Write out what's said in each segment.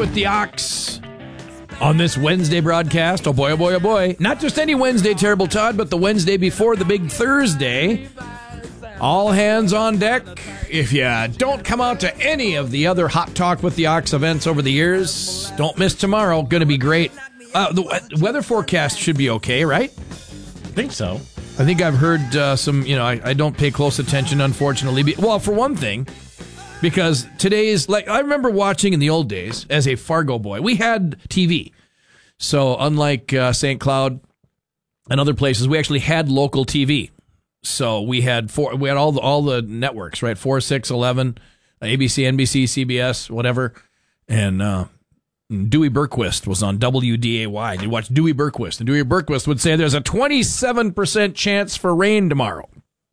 with the Ox on this Wednesday broadcast. Oh boy, oh boy, oh boy. Not just any Wednesday, Terrible Todd, but the Wednesday before the big Thursday. All hands on deck. If you don't come out to any of the other Hot Talk with the Ox events over the years, don't miss tomorrow. Going to be great. The weather forecast should be okay, right? I think so. I think I've heard some, I don't pay close attention, unfortunately. Well, for one thing, because today's, I remember watching in the old days as a Fargo boy. We had TV. So unlike St. Cloud and other places, we actually had local TV. So we had all the networks, right? 4, 6, 11, ABC, NBC, CBS, whatever. And Dewey Berquist was on WDAY. You'd watch Dewey Berquist, and Dewey Berquist would say there's a 27% chance for rain tomorrow.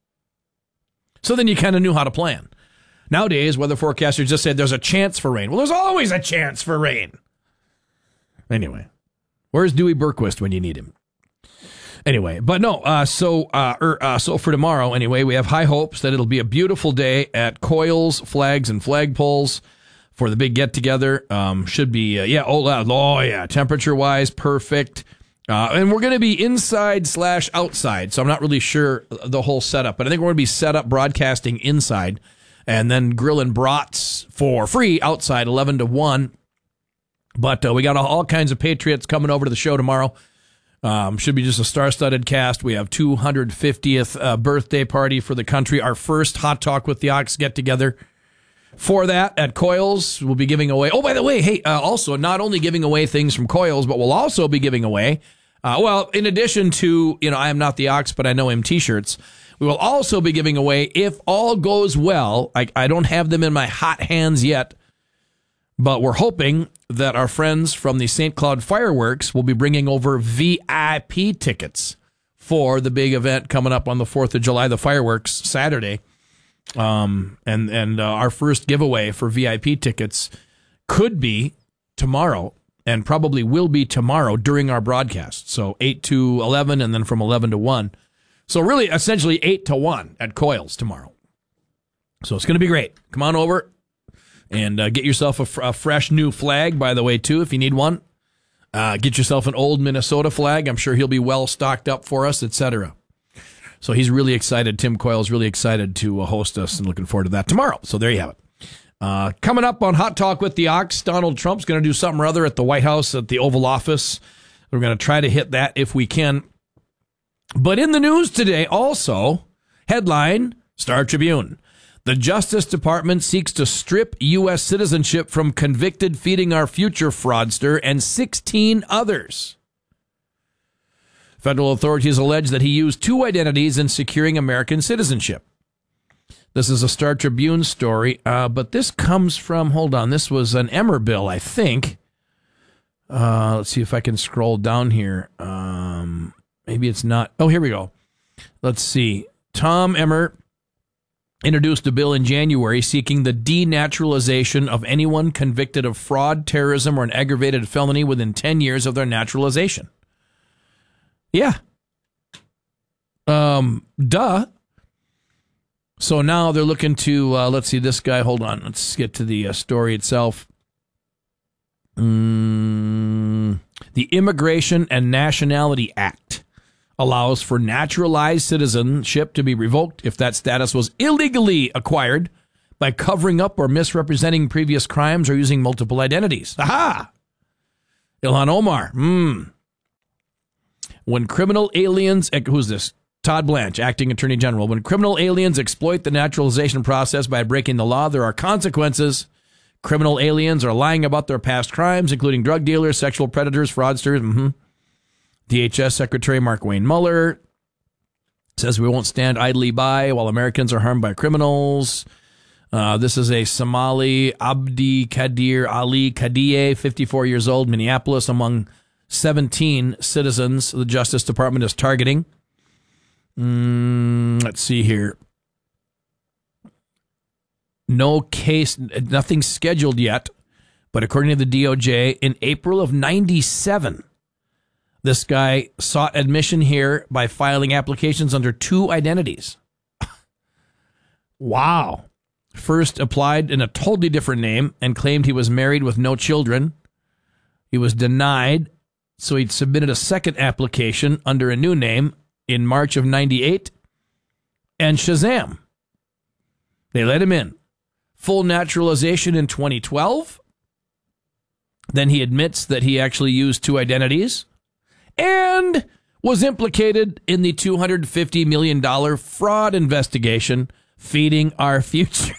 So then you kind of knew how to plan. Nowadays, weather forecasters just said there's a chance for rain. Well, there's always a chance for rain. Anyway, where's Dewey Berquist when you need him? Anyway, but no, so for tomorrow, anyway, we have high hopes that it'll be a beautiful day at Coils, Flags, and Flagpoles for the big get-together. Should be, temperature-wise, perfect. And we're going to be inside/outside, so I'm not really sure the whole setup, but I think we're going to be set up broadcasting inside and then grilling brats for free outside 11 to 1. But we got all kinds of Patriots coming over to the show tomorrow. Should be just a star-studded cast. We have 250th birthday party for the country. Our first Hot Talk with the Ox get-together. For that, at Coils, we'll be giving away... Oh, by the way, hey, also, not only giving away things from Coils, but we'll also be giving away... in addition to, I am not the Ox, but I know him t-shirts, we will also be giving away, if all goes well, I don't have them in my hot hands yet, but we're hoping that our friends from the St. Cloud Fireworks will be bringing over VIP tickets for the big event coming up on the 4th of July, the fireworks, Saturday. And our first giveaway for VIP tickets could be tomorrow, and probably will be tomorrow during our broadcast. So 8 to 11, and then from 11 to 1. So really, essentially 8 to 1 at Coils tomorrow. So it's going to be great. Come on over. And get yourself a fresh new flag, by the way, too, if you need one. Get yourself an old Minnesota flag. I'm sure he'll be well stocked up for us, etc. So he's really excited. Tim Coyle's really excited to host us, and looking forward to that tomorrow. So there you have it. Coming up on Hot Talk with the Ox, Donald Trump's going to do something or other at the White House, at the Oval Office. We're going to try to hit that if we can. But in the news today, also, headline, Star Tribune. The Justice Department seeks to strip U.S. citizenship from convicted Feeding Our Future fraudster and 16 others. Federal authorities allege that he used 2 identities in securing American citizenship. This is a Star Tribune story, but this comes from, this was an Emmer bill, I think. Let's see if I can scroll down here. Maybe it's not. Oh, here we go. Let's see. Tom Emmer introduced a bill in January seeking the denaturalization of anyone convicted of fraud, terrorism, or an aggravated felony within 10 years of their naturalization. Yeah. Duh. So now they're looking to, let's see, this guy, hold on, let's get to the story itself. The Immigration and Nationality Act allows for naturalized citizenship to be revoked if that status was illegally acquired by covering up or misrepresenting previous crimes or using multiple identities. Aha! Ilhan Omar. When criminal aliens... Who's this? Todd Blanche, Acting Attorney General. When criminal aliens exploit the naturalization process by breaking the law, there are consequences. Criminal aliens are lying about their past crimes, including drug dealers, sexual predators, fraudsters. DHS Secretary Mark Wayne Mueller says we won't stand idly by while Americans are harmed by criminals. This is a Somali Abdi Kadir Ali Kadie, 54 years old, Minneapolis, among 17 citizens the Justice Department is targeting. Let's see here. No case, nothing scheduled yet, but according to the DOJ, in April of 97, this guy sought admission here by filing applications under 2 identities. Wow. first applied in a totally different name and claimed he was married with no children. He was denied, so he submitted a second application under a new name in March of 98, and Shazam. They let him in. Full naturalization in 2012. Then he admits that he actually used two identities and was implicated in the $250 million fraud investigation feeding our future.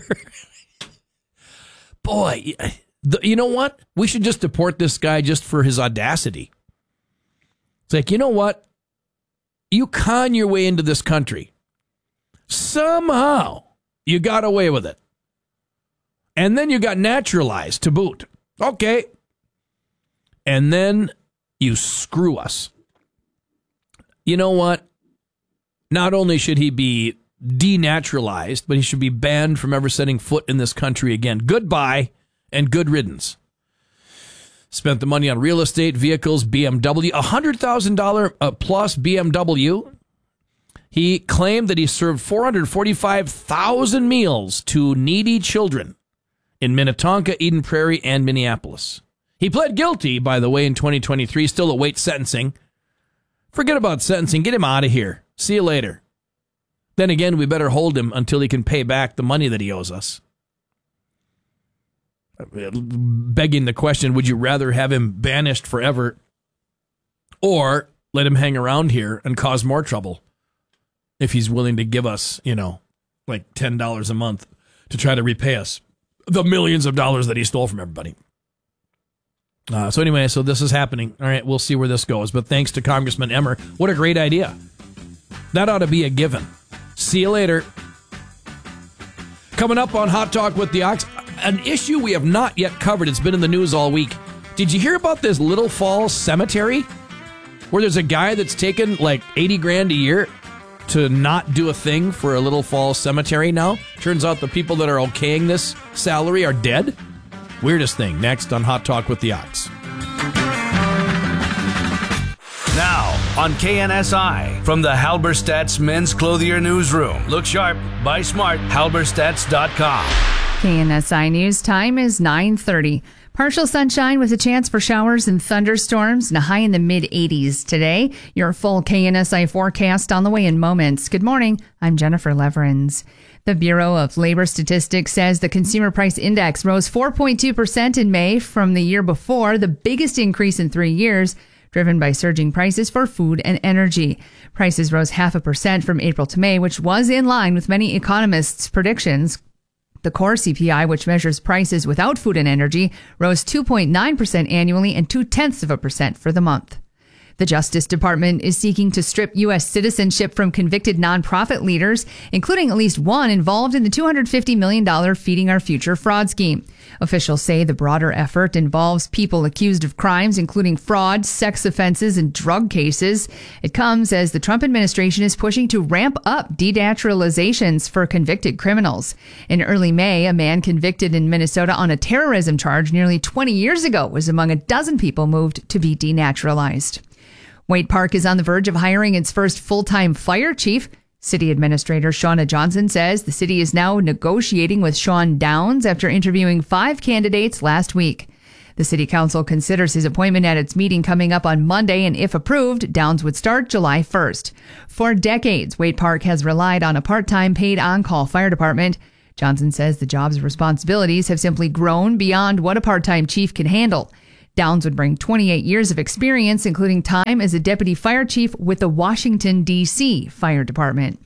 Boy, you know what? We should just deport this guy just for his audacity. It's like, you know what? You con your way into this country. Somehow you got away with it. And then you got naturalized to boot. Okay. And then you screw us. You know what? Not only should he be denaturalized, but he should be banned from ever setting foot in this country again. Goodbye and good riddance. Spent the money on real estate, vehicles, BMW, $100,000 plus BMW. He claimed that he served 445,000 meals to needy children in Minnetonka, Eden Prairie, and Minneapolis. He pled guilty, by the way, in 2023, still awaits sentencing. Forget about sentencing. Get him out of here. See you later. Then again, we better hold him until he can pay back the money that he owes us. Begging the question, would you rather have him banished forever or let him hang around here and cause more trouble if he's willing to give us, like $10 a month to try to repay us the millions of dollars that he stole from everybody? So anyway, so this is happening. All right, we'll see where this goes. But thanks to Congressman Emmer. What a great idea. That ought to be a given. See you later. Coming up on Hot Talk with the Ox, an issue we have not yet covered. It's been in the news all week. Did you hear about this Little Falls cemetery where there's a guy that's taken like $80,000 a year to not do a thing for a Little Falls cemetery now? Turns out the people that are okaying this salary are dead. Weirdest thing. Next on Hot Talk with the Ox. Now on KNSI from the Halberstadt's Men's Clothier Newsroom. Look sharp, buy smart, halberstadts.com. KNSI News time is 9:30. Partial sunshine with a chance for showers and thunderstorms and a high in the mid-80s today. Your full KNSI forecast on the way in moments. Good morning. I'm Jennifer Leverins. The Bureau of Labor Statistics says the Consumer Price Index rose 4.2% in May from the year before, the biggest increase in 3 years, driven by surging prices for food and energy. Prices rose 0.5% from April to May, which was in line with many economists' predictions. The core CPI, which measures prices without food and energy, rose 2.9% annually and 0.2% for the month. The Justice Department is seeking to strip U.S. citizenship from convicted nonprofit leaders, including at least one involved in the $250 million Feeding Our Future fraud scheme. Officials say the broader effort involves people accused of crimes, including fraud, sex offenses, and drug cases. It comes as the Trump administration is pushing to ramp up denaturalizations for convicted criminals. In early May, a man convicted in Minnesota on a terrorism charge nearly 20 years ago was among a dozen people moved to be denaturalized. Waite Park is on the verge of hiring its first full-time fire chief. City Administrator Shauna Johnson says the city is now negotiating with Sean Downs after interviewing 5 candidates last week. The city council considers his appointment at its meeting coming up on Monday, and if approved, Downs would start July 1st. For decades, Waite Park has relied on a part-time paid on-call fire department. Johnson says the job's responsibilities have simply grown beyond what a part-time chief can handle. Downs would bring 28 years of experience, including time as a deputy fire chief with the Washington, D.C. Fire Department.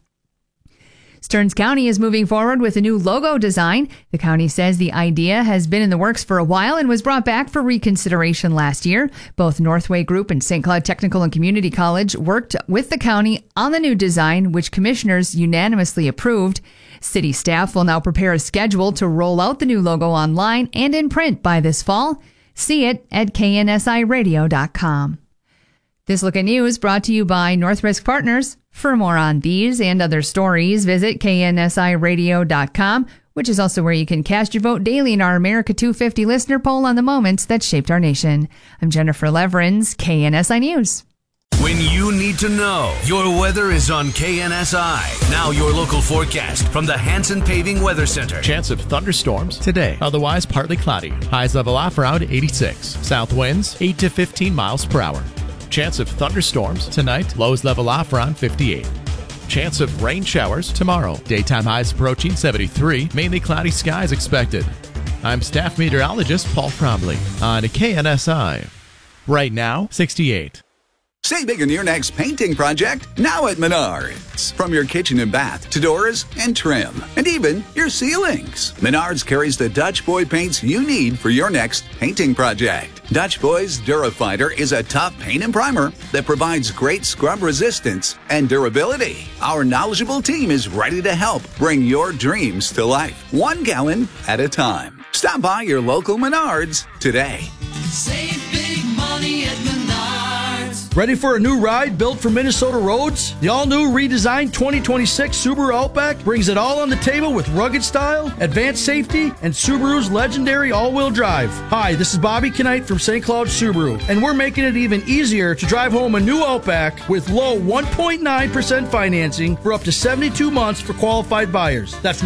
Stearns County is moving forward with a new logo design. The county says the idea has been in the works for a while and was brought back for reconsideration last year. Both Northway Group and St. Cloud Technical and Community College worked with the county on the new design, which commissioners unanimously approved. City staff will now prepare a schedule to roll out the new logo online and in print by this fall. See it at knsiradio.com. This Look at News brought to you by North Risk Partners. For more on these and other stories, visit knsiradio.com, which is also where you can cast your vote daily in our America 250 listener poll on the moments that shaped our nation. I'm Jennifer Leverins, KNSI News. When you need to know, your weather is on KNSI. Now your local forecast from the Hanson Paving Weather Center. Chance of thunderstorms today. Otherwise partly cloudy. Highs level off around 86. South winds 8 to 15 miles per hour. Chance of thunderstorms tonight. Lows level off around 58. Chance of rain showers tomorrow. Daytime highs approaching 73. Mainly cloudy skies expected. I'm staff meteorologist Paul Cromley on KNSI. Right now, 68. Save big on your next painting project now at Menards. From your kitchen and bath to doors and trim, and even your ceilings. Menards carries the Dutch Boy paints you need for your next painting project. Dutch Boy's Durafighter is a tough paint and primer that provides great scrub resistance and durability. Our knowledgeable team is ready to help bring your dreams to life, 1 gallon at a time. Stop by your local Menards today. Save big money at Menards. Ready for a new ride built for Minnesota roads? The all-new redesigned 2026 Subaru Outback brings it all on the table with rugged style, advanced safety, and Subaru's legendary all-wheel drive. Hi, this is Bobby Knight from St. Cloud Subaru, and we're making it even easier to drive home a new Outback with low 1.9% financing for up to 72 months for qualified buyers. That's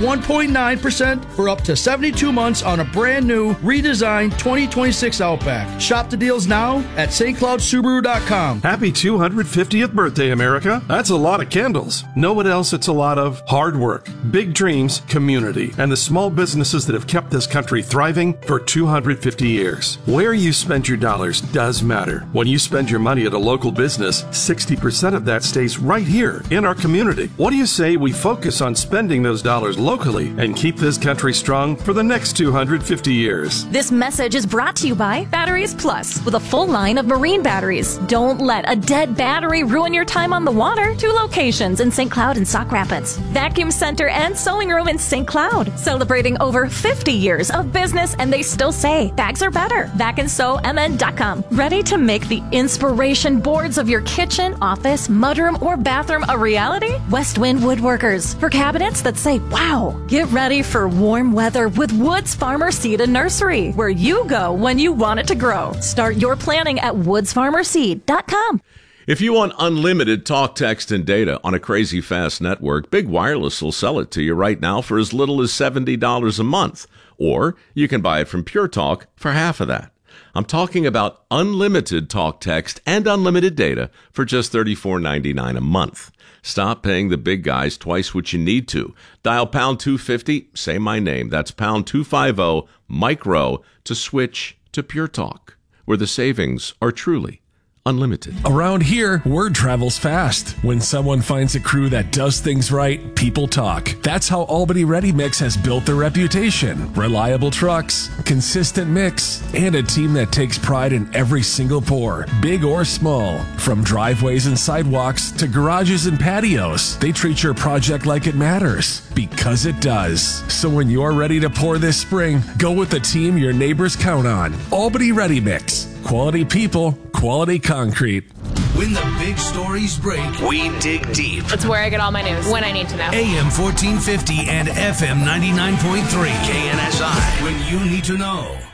1.9% for up to 72 months on a brand new, redesigned 2026 Outback. Shop the deals now at stcloudsubaru.com. Happy 250th birthday, America. That's a lot of candles. Know what else it's a lot of? Hard work, big dreams, community, and the small businesses that have kept this country thriving for 250 years. Where you spend your dollars does matter. When you spend your money at a local business, 60% of that stays right here in our community. What do you say we focus on spending those dollars locally and keep this country strong for the next 250 years? This message is brought to you by Batteries Plus, with a full line of marine batteries. Don't let a dead battery ruin your time on the water. 2 locations in St. Cloud and Sauk Rapids. Vacuum Center and Sewing Room in St. Cloud. Celebrating over 50 years of business, and they still say bags are better. VacandSewMN.com. Ready to make the inspiration boards of your kitchen, office, mudroom, or bathroom a reality? Westwind Woodworkers. For cabinets that say, wow. Get ready for warm weather with Woods Farmer Seed and Nursery, where you go when you want it to grow. Start your planning at woodsfarmerseed.com. If you want unlimited talk, text, and data on a crazy fast network, Big Wireless will sell it to you right now for as little as $70 a month. Or you can buy it from Pure Talk for half of that. I'm talking about unlimited talk, text, and unlimited data for just $34.99 a month. Stop paying the big guys twice what you need to. Dial pound 250, say my name. That's pound 250 micro to switch to Pure Talk, where the savings are truly unlimited. Around here, word travels fast. When someone finds a crew that does things right, people talk. That's how Albany Ready Mix has built their reputation. Reliable trucks, consistent mix, and a team that takes pride in every single pour, big or small. From driveways and sidewalks to garages and patios, they treat your project like it matters, because it does. So when you're ready to pour this spring, go with the team your neighbors count on. Albany Ready Mix. Quality people, quality concrete. When the big stories break, we dig deep. It's where I get all my news, when I need to know. AM 1450 and FM 99.3 KNSI. When you need to know.